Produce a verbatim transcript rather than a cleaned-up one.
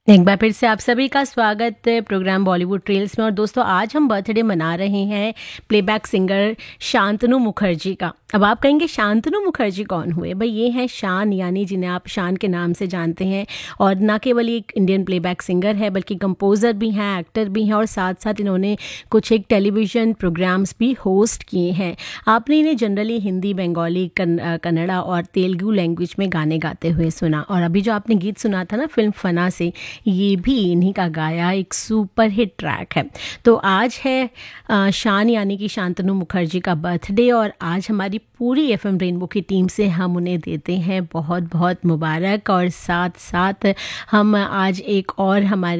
एक बार फिर से आप सभी का स्वागत है प्रोग्राम बॉलीवुड ट्रेल्स में। और दोस्तों, आज हम बर्थडे मना रहे हैं प्लेबैक सिंगर शांतनु मुखर्जी का। अब आप कहेंगे शांतनु मुखर्जी कौन हुए? भाई, ये हैं शान, यानी जिन्हें आप शान के नाम से जानते हैं। और ना केवल एक इंडियन प्लेबैक सिंगर है, बल्कि कंपोज़र भी हैं, एक्टर भी हैं, और साथ साथ इन्होंने कुछ एक टेलीविज़न प्रोग्राम्स भी होस्ट किए हैं। आपने इन्हें जनरली हिंदी, बंगाली, कन्नड़ा और तेलुगु लैंग्वेज में गाने गाते हुए सुना। और अभी जो आपने गीत सुना था ना फिल्म फना से, ये भी इन्हीं का गाया एक सुपर हिट ट्रैक है। तो आज है आ, शान यानी कि शांतनु मुखर्जी का बर्थडे, और आज हमारी पूरी एफएम रेनबो की टीम से हम उन्हें देते हैं बहुत बहुत मुबारक। और साथ साथ हम आज एक और हमारे